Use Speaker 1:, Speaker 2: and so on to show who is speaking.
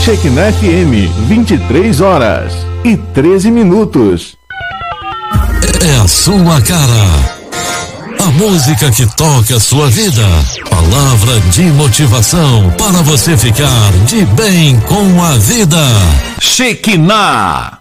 Speaker 1: Shekinah FM, 23h13.
Speaker 2: É a sua cara. A música que toca a sua vida. Palavra de motivação para você ficar de bem com a vida.
Speaker 1: Shekinah.